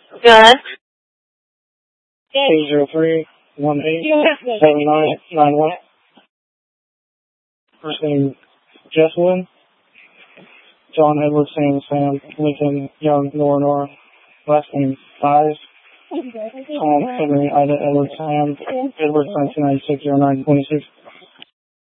Good. 803-18-7991. First name, Jesselyn. John, Edward, Sam, Lincoln, Young, Nora. Last name, Fives. Tom, Henry, Ida, Edward, Sam, Edward, 1996-09-26.